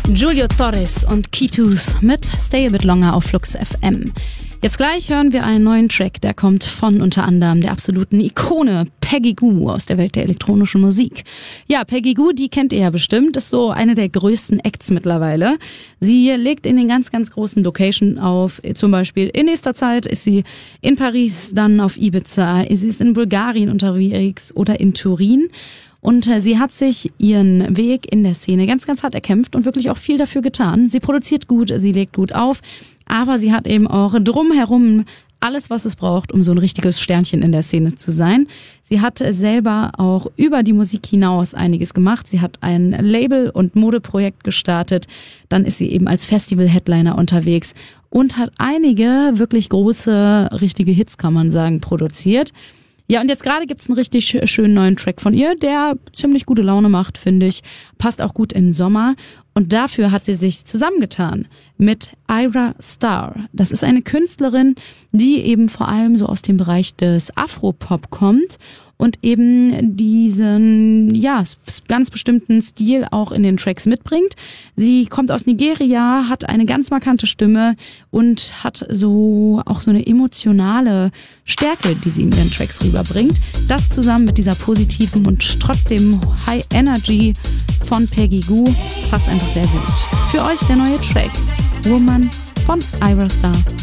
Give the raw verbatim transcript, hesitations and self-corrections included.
Julio Torres und Kitus mit Stay a Bit Longer auf Flux F M. Jetzt gleich hören wir einen neuen Track, der kommt von unter anderem der absoluten Ikone Peggy Gou aus der Welt der elektronischen Musik. Ja, Peggy Gou, die kennt ihr ja bestimmt, ist so eine der größten Acts mittlerweile. Sie legt in den ganz, ganz großen Locations auf, zum Beispiel in nächster Zeit ist sie in Paris, dann auf Ibiza, sie ist in Bulgarien unterwegs oder in Turin. Und äh, sie hat sich ihren Weg in der Szene ganz, ganz hart erkämpft und wirklich auch viel dafür getan. Sie produziert gut, sie legt gut auf, aber sie hat eben auch drumherum alles, was es braucht, um so ein richtiges Sternchen in der Szene zu sein. Sie hat selber auch über die Musik hinaus einiges gemacht. Sie hat ein Label- und Modeprojekt gestartet. Dann ist sie eben als Festival-Headliner unterwegs und hat einige wirklich große, richtige Hits, kann man sagen, produziert. Ja, und jetzt gerade gibt's einen richtig schönen neuen Track von ihr, der ziemlich gute Laune macht, finde ich. Passt auch gut in den Sommer. Und dafür hat sie sich zusammengetan mit Ayra Starr. Das ist eine Künstlerin, die eben vor allem so aus dem Bereich des Afropop kommt und eben diesen, ja, ganz bestimmten Stil auch in den Tracks mitbringt. Sie kommt aus Nigeria, hat eine ganz markante Stimme und hat so auch so eine emotionale Stärke, die sie in ihren Tracks rüberbringt. Das zusammen mit dieser positiven und trotzdem High Energy von Peggy Gou passt einfach sehr gut. Für euch der neue Track Woman von Ayra Starr.